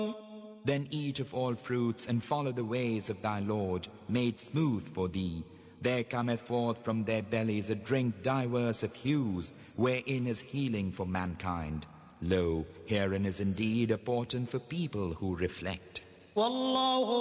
Then eat of all fruits and follow the ways of thy Lord, made smooth for thee. There cometh forth from their bellies a drink diverse of hues, wherein is healing for mankind. Lo, herein is indeed a portent for people who reflect.